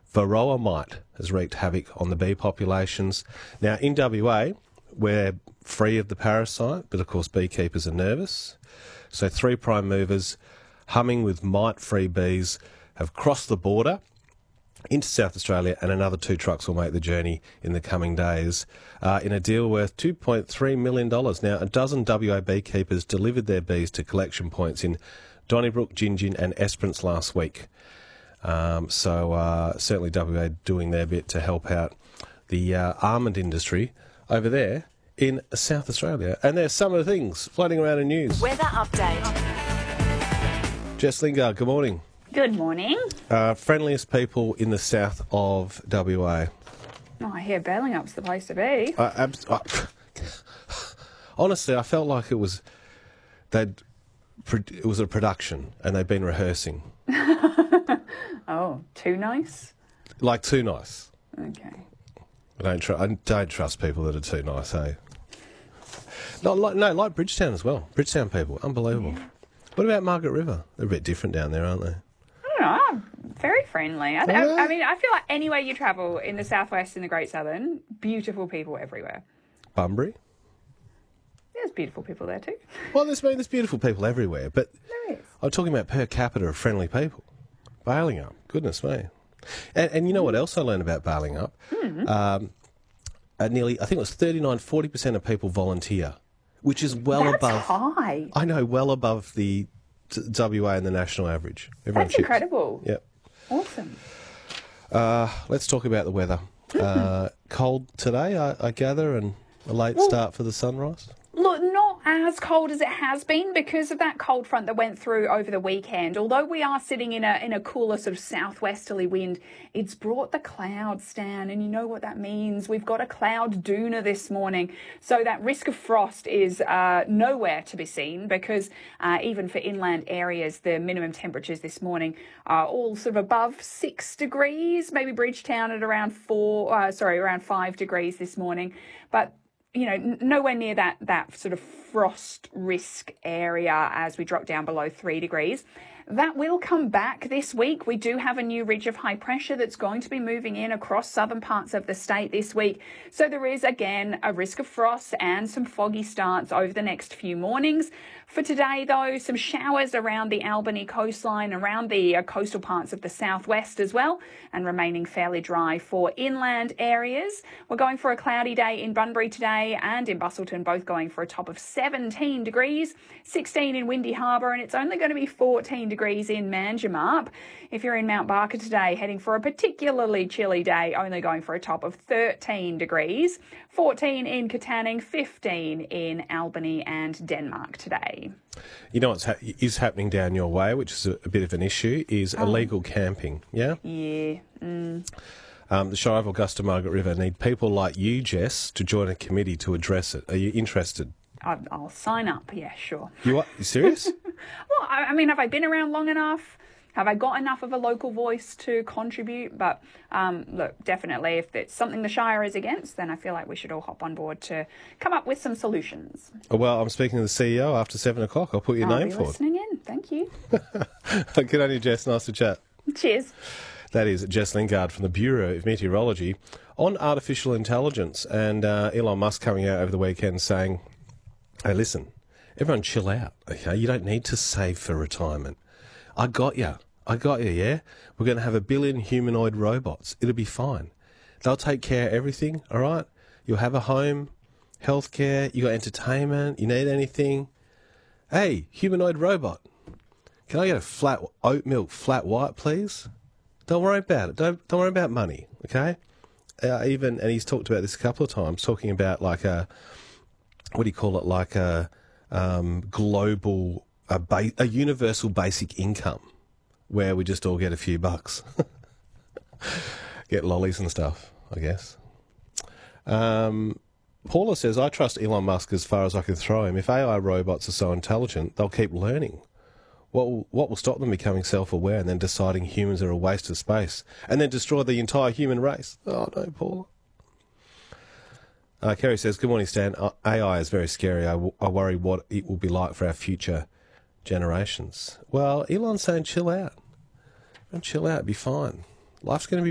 Varroa mite has wreaked havoc on the bee populations. Now, in WA, we're free of the parasite, but of course beekeepers are nervous. So 3 prime movers, humming with mite-free bees, have crossed the border into South Australia, and another 2 trucks will make the journey in the coming days in a deal worth $2.3 million. Now, a dozen WA beekeepers delivered their bees to collection points in Donnybrook, Gingin and Esperance last week. So certainly WA doing their bit to help out the almond industry over there in South Australia. And there's some of the things floating around in news. Weather update. Jess Lingard, good morning. Good morning. Friendliest people in the south of WA. Oh, I hear Ballingup's the place to be. Honestly, I felt like it was a production and they'd been rehearsing. Oh, too nice? Like too nice. Okay. I don't trust people that are too nice, hey? Like Bridgetown as well. Bridgetown people, unbelievable. Yeah. What about Margaret River? They're a bit different down there, aren't they? I don't know. Very friendly. I mean, I feel like anywhere you travel in the southwest and the Great Southern, beautiful people everywhere. Bunbury? There's beautiful people there too. Well, there's beautiful people everywhere, but There is. I'm talking about per capita of friendly people. Balingup, goodness me. And you know what else I learned about Balingup? Nearly, I think it was 40% of people volunteer, which is That's above. high. I know, well above the WA and the national average. Everyone That's chips. incredible. Yep. Awesome. Let's talk about the weather. Cold today, I gather, and a late start for the sunrise. Look, not as cold as it has been because of that cold front that went through over the weekend. Although we are sitting in a cooler sort of southwesterly wind, it's brought the clouds down, and you know what that means. We've got a cloud doona this morning, so that risk of frost is nowhere to be seen because even for inland areas, the minimum temperatures this morning are all sort of above 6 degrees, maybe Bridgetown at around 5 degrees this morning, but you know, nowhere near that sort of frost risk area as we drop down below 3 degrees. That will come back this week. We do have a new ridge of high pressure that's going to be moving in across southern parts of the state this week. So there is, again, a risk of frost and some foggy starts over the next few mornings. For today, though, some showers around the Albany coastline, around the coastal parts of the southwest as well, and remaining fairly dry for inland areas. We're going for a cloudy day in Bunbury today and in Busselton, both going for a top of 17 degrees, 16 in Windy Harbour, and it's only going to be 14 degrees in Manjimup. If you're in Mount Barker today, heading for a particularly chilly day, only going for a top of 13 degrees, 14 in Katanning, 15 in Albany and Denmark today. You know what is happening down your way, which is a bit of an issue, is illegal camping, yeah? Yeah. The Shire of Augusta Margaret River need people like you, Jess, to join a committee to address it. Are you interested? I'll sign up, yeah, sure. You are? You serious? Well, I mean, have I been around long enough? Have I got enough of a local voice to contribute? But look, definitely, if it's something the Shire is against, then I feel like we should all hop on board to come up with some solutions. Well, I'm speaking to the CEO after 7 o'clock. I'll put your name forward. Listening in. Thank you. Good on you, Jess. Nice to chat. Cheers. That is Jess Lingard from the Bureau of Meteorology on artificial intelligence. And Elon Musk coming out over the weekend saying, hey, listen, everyone chill out, okay? You don't need to save for retirement. I got you, yeah? We're going to have 1 billion humanoid robots. It'll be fine. They'll take care of everything, all right? You'll have a home, healthcare, you got entertainment, you need anything. Hey, humanoid robot, can I get a flat oat milk, flat white, please? Don't worry about it. Don't worry about money, okay? And he's talked about this a couple of times, talking about like a, what do you call it, like a global, a universal basic income where we just all get a few bucks. Get lollies and stuff, I guess. Paula says, I trust Elon Musk as far as I can throw him. If AI robots are so intelligent, they'll keep learning. What will stop them becoming self-aware and then deciding humans are a waste of space and then destroy the entire human race? Oh, no, Paula. Kerry says, good morning, Stan. AI is very scary. I worry what it will be like for our future generations. Well, Elon's saying chill out. Chill out, be fine. Life's going to be